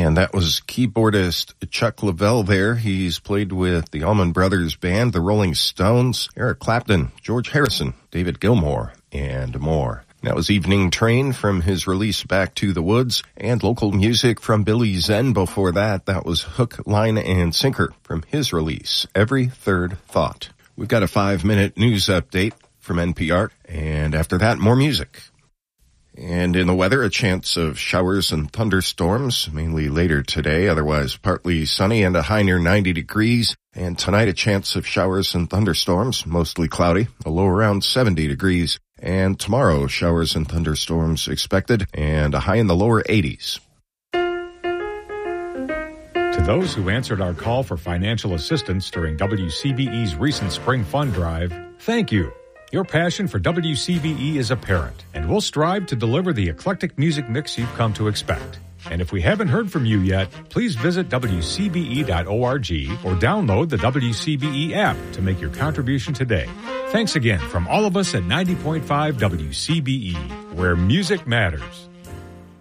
And that was keyboardist Chuck Leavell there. He's played with the Allman Brothers Band, the Rolling Stones, Eric Clapton, George Harrison, David Gilmour, and more. That was Evening Train from his release Back to the Woods, and local music from Billy Zen before that. That was Hook, Line, and Sinker from his release, Every Third Thought. We've got a 5-minute news update from NPR, and after that, more music. And in the weather, a chance of showers and thunderstorms, mainly later today, otherwise partly sunny and a high near 90 degrees. And tonight, a chance of showers and thunderstorms, mostly cloudy, a low around 70 degrees. And tomorrow, showers and thunderstorms expected, and a high in the lower 80s. To those who answered our call for financial assistance during WCBE's recent Spring Fund Drive, thank you. Your passion for WCBE is apparent, and we'll strive to deliver the eclectic music mix you've come to expect. And if we haven't heard from you yet, please visit WCBE.org or download the WCBE app to make your contribution today. Thanks again from all of us at 90.5 WCBE, where music matters.